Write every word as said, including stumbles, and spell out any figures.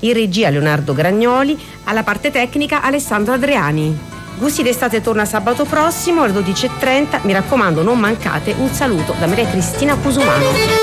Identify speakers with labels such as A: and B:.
A: In regia Leonardo Gragnoli, alla parte tecnica Alessandro Adriani. Gusti d'estate torna sabato prossimo alle dodici e trenta, mi raccomando non mancate. Un saluto da Maria Cristina Cusumano.